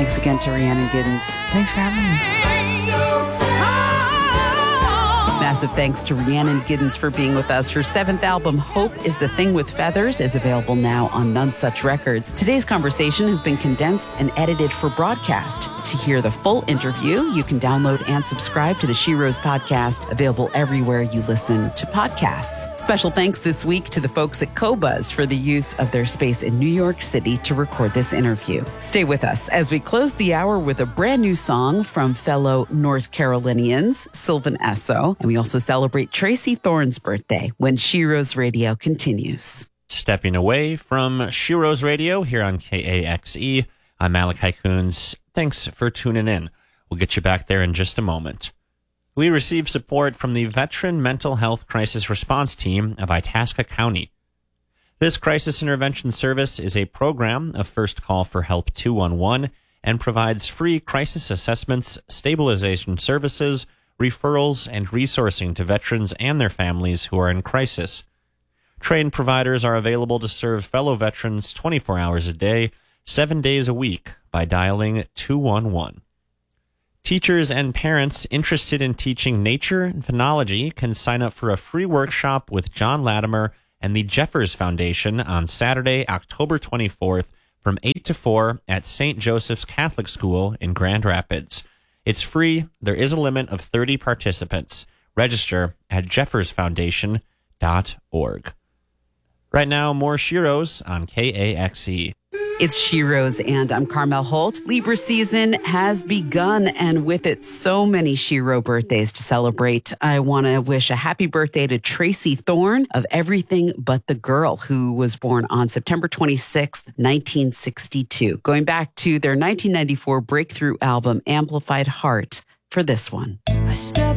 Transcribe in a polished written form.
Thanks again to Rhiannon Giddens. Thanks for having me. Massive thanks to Rhiannon Giddens for being with us. Her 7th album, Hope is the Thing with Feathers, is available now on None Such Records. Today's conversation has been condensed and edited for broadcast. To hear the full interview, you can download and subscribe to the She Rose podcast, available everywhere you listen to podcasts. Special thanks this week to the folks at Qobuz for the use of their space in New York City to record this interview. Stay with us as we close the hour with a brand new song from fellow North Carolinians, Sylvan Esso, and we also celebrate Tracy Thorn's birthday when She Rose Radio continues. Stepping away from She Rose Radio here on KAXE, I'm Malachi Coons. Thanks for tuning in. We'll get you back there in just a moment. We receive support from the Veteran Mental Health Crisis Response Team of Itasca County. This crisis intervention service is a program of First Call for Help 211 and provides free crisis assessments, stabilization services, referrals, and resourcing to veterans and their families who are in crisis. Trained providers are available to serve fellow veterans 24 hours a day, 7 days a week by dialing 211. Teachers and parents interested in teaching nature and phenology can sign up for a free workshop with John Latimer and the Jeffers Foundation on Saturday, October 24th from 8 to 4 at St. Joseph's Catholic School in Grand Rapids. It's free. There is a limit of 30 participants. Register at jeffersfoundation.org. Right now, more She Rose on KAXE. It's She Rose, and I'm Carmel Holt. Libra season has begun, and with it, so many She Rose birthdays to celebrate. I want to wish a happy birthday to Tracy Thorn of Everything But the Girl, who was born on September 26th, 1962. Going back to their 1994 breakthrough album, Amplified Heart, for this one. I step